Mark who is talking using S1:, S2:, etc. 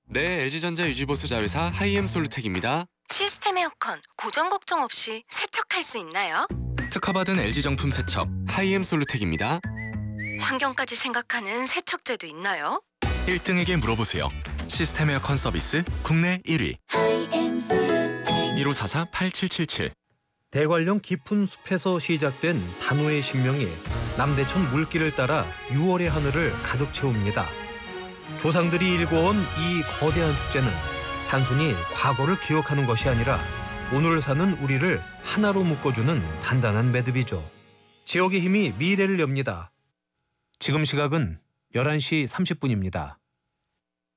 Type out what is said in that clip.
S1: 네, LG전자 유지보수 자회사 하이엠솔루텍입니다.
S2: 시스템 에어컨 고장 걱정 없이 세척할 수 있나요?
S1: 특허받은 LG 정품 세척 하이엠솔루텍입니다.
S2: 환경까지 생각하는 세척제도 있나요?
S1: 1등에게 물어보세요. 시스템 에어컨 서비스 국내 1위. 1544-8777.
S3: 대관령 깊은 숲에서 시작된 단오의 신명이 남대천 물길을 따라 6월의 하늘을 가득 채웁니다. 조상들이 일궈온 이 거대한 축제는 단순히 과거를 기억하는 것이 아니라 오늘 사는 우리를 하나로 묶어주는 단단한 매듭이죠. 지역의 힘이 미래를 엽니다. 지금 시각은 11시 30분입니다.